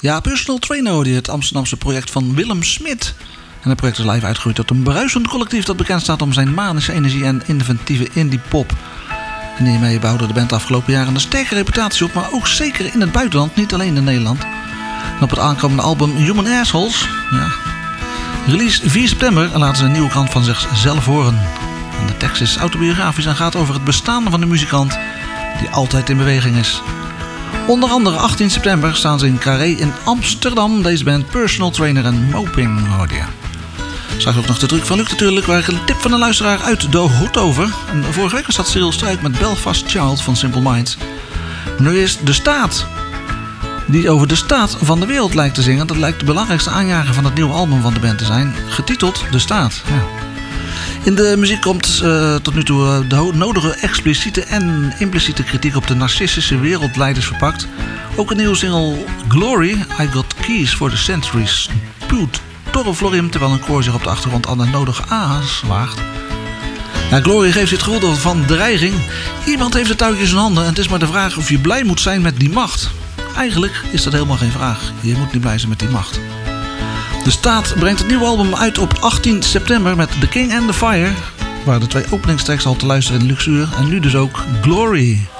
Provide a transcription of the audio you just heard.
Ja, Personal Trainer, het Amsterdamse project van Willem Smit. En het project is live uitgegroeid tot een bruisend collectief dat bekend staat om zijn manische energie en inventieve indie pop. En hiermee bouwde de band de afgelopen jaren een sterke reputatie op, maar ook zeker in het buitenland, niet alleen in Nederland. En op het aankomende album Human Assholes, release 4 september, laten ze een nieuwe kant van zichzelf horen. En de tekst is autobiografisch en gaat over het bestaan van de muzikant die altijd in beweging is. Onder andere 18 september staan ze in Carré in Amsterdam. Deze band Personal Trainer en Moping hoorde je. Straks ook nog de truc van Luc natuurlijk, waar ik een tip van een luisteraar uit de hoed over. En vorige week was dat Cyril Struik met Belfast Child van Simple Minds. Nu is De Staat, die over de staat van de wereld lijkt te zingen. Dat lijkt de belangrijkste aanjager van het nieuwe album van de band te zijn, getiteld De Staat. Ja. In de muziek komt tot nu toe de nodige expliciete en impliciete kritiek op de narcistische wereldleiders verpakt. Ook een nieuwe single Glory, I Got Keys for the Centuries, spuwt Torreflorium terwijl een koor zich op de achtergrond aan de nodige A's waagt. Ja, Glory geeft dit gevoel van dreiging. Iemand heeft de touwtjes in handen en het is maar de vraag of je blij moet zijn met die macht. Eigenlijk is dat helemaal geen vraag. Je moet niet blij zijn met die macht. De Staat brengt het nieuwe album uit op 18 september met The King and the Fire, waar de 2 openingstracks al te luisteren in de Luxuur en nu dus ook Glory.